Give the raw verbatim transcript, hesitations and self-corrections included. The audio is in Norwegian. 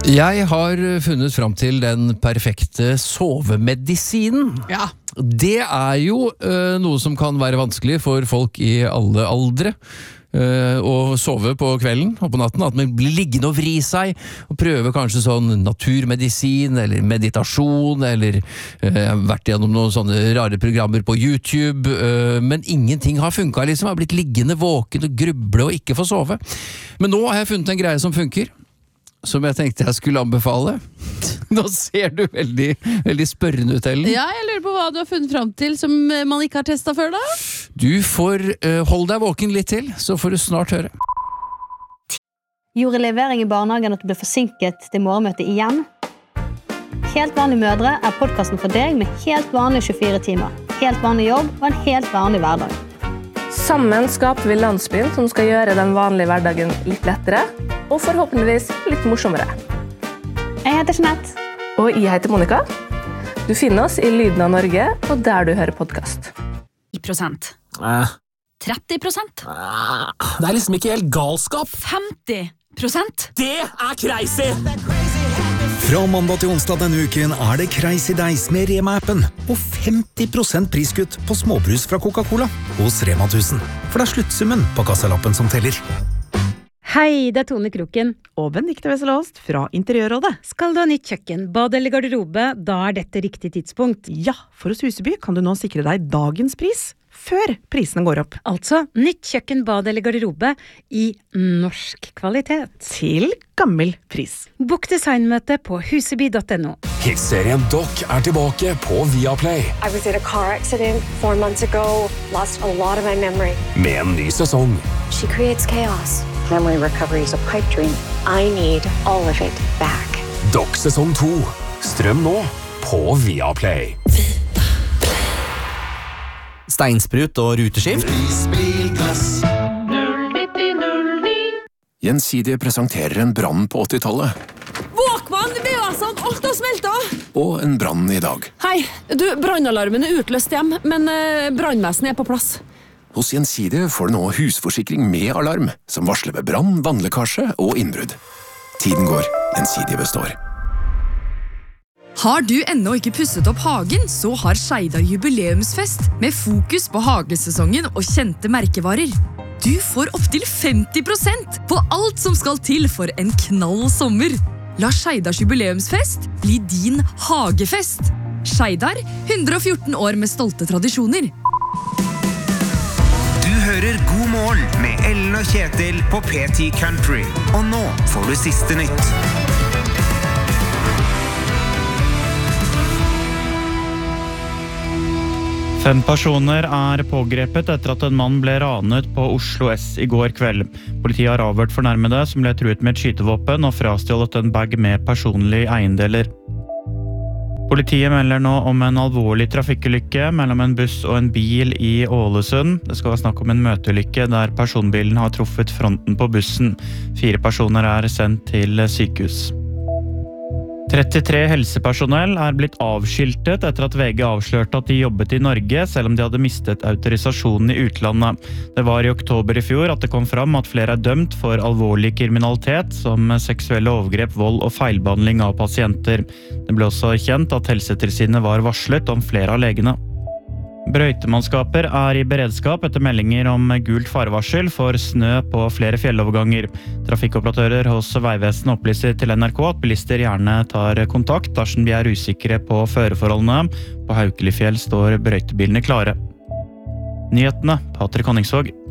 Jeg har funnet frem til den perfekte sovemedisinen. Ja. Det er jo uh, noe som kan være vanskelig for folk i alle aldre. Uh, å sove på kvelden og på natten, at man blir liggende og vri seg og prøve kanskje sånn naturmedisin eller meditasjon eller uh, jeg har vært gjennom noen sånne rare programmer på YouTube, uh, men ingenting har funket liksom. Jeg har blitt liggende våken og gruble og ikke få sove. Men nå har jeg funnet en greie som funker, som jeg tenkte jeg skulle anbefale. Nå ser du veldig, veldig spørrende ut, Ellen. Ja, jeg lurer på hva du har funnet frem til som man ikke har testet før da. Du får uh, holde deg våken litt til, så får du snart høre. Gjorde levering i barnehagen at du ble forsinket til morgenmøtet igjen? Helt vanlige mødre er podcasten for deg med helt vanlige tjuefire timer. Helt vanlig jobb og en helt vanlig hverdag. Sammen skaper vi landsbyen som skal gjøre den vanlige hverdagen litt lettere, og forhåpentligvis litt morsommere. Jeg heter Jeanette. Og jeg heter Monica. Du finner oss i Lyden av Norge, og der du hører podcast. ti prosent. Eh. tretti prosent. Eh. Det er liksom ikke helt galskap. femti prosent. Det er crazy! Fra mandag til onsdag denne uken er det Crazy Days med Rema-appen og femti prosent priskutt på småbrus fra Coca-Cola hos Rema tusen. For det er sluttsummen på kassalappen som teller. Hei, det er Tone Kroken. Og Benedikte Wesselhost fra Interiørrådet. Skal du ha nytt kjøkken, bad eller garderobe, da er dette riktig tidspunkt. Ja, for hos Huseby kan du nå sikre deg dagens pris, før prisene går opp. Altså, nytt kjøkken, bad eller garderobe i norsk kvalitet. Til gammel pris. Bok designmøte på huseby punktum no. Hitserien Doc er tilbake på Viaplay. I was in a car accident four months ago, lost a lot of my memory. Med en ny sesong. She creates chaos. Memory recovery is a pipe dream. I need all of it back. Doc sesong to. Strøm nå på Viaplay. Steinsprut og ruteskift. Gjensidige presenterer en brann på åttitallet. Våkmann, det er jo sånn, alt har smeltet. Og en brann i dag. Hei, du, brannalarmen er utløst hjem, men eh, brannvesenet er på plass. Hos Gjensidige får du nå husforsikring med alarm, som varsler ved brann, vannlekkasje og innbrudd. Tiden går, Gjensidige består. Har du ennå ikke pusset opp hagen, så har Skeidar jubileumsfest med fokus på hagesesongen og kjente merkevarer. Du får opp til femti prosent på alt som skal til for en knall sommer. La Skeidars jubileumsfest bli din hagefest. Skeidar, hundre og fjorten år med stolte tradisjoner. Du hører God morgen med Ellen og Kjetil på P ti Country. Og nå får du siste nytt. Fem personer er pågrepet etter at en mann ble ranet på Oslo S i går kveld. Politiet har avhørt fornærmede som ble truet med et skytevåpen og frastjålet en bag med personlige eiendeler. Politiet melder nå om en alvorlig trafikkulykke mellom en buss og en bil i Ålesund. Det skal være snakk om en møteulykke der personbilen har truffet fronten på bussen. Fire personer er sendt til sykehus. trettitre helsepersonell er blitt avskiltet etter at V G avslørte at de jobbet i Norge, selv om de hadde mistet autorisasjonen i utlandet. Det var i oktober i fjor at det kom fram at flere er dømt for alvorlig kriminalitet, som seksuelle overgrep, vold og feilbehandling av pasienter. Det ble også kjent at Helsetilsynet var varslet om flere av legene. Brøytemannskaper er i beredskap etter meldinger om gult farevarsel for snø på flere fjelloverganger. Trafikkoperatører hos Vegvesenet opplyser til N R K at bilister gjerne tar kontakt dersom de er usikre på føreforholdene. På Haukelifjell står brøytebilene klare. Nyhetene, Patrick Honningsvåg.